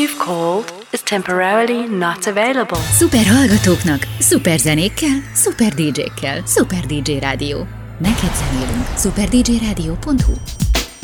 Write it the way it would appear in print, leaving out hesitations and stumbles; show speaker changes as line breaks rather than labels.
you've called is temporarily not available.
Szuper hallgatóknak, szuper zenékkel, szuper DJ-kkel, Szuper DJ Rádió. Neked zenélünk. superdjradio.hu